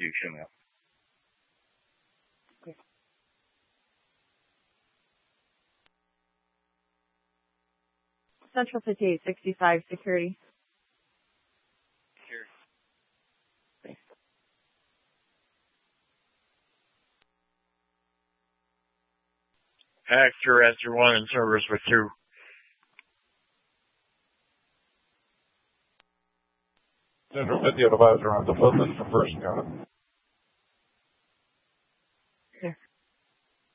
you, show me up. Okay. Central 5865 security. Here. Thanks. Actor Esther 1 in service with 2. Central 50 advisor on the Foothills for first unit.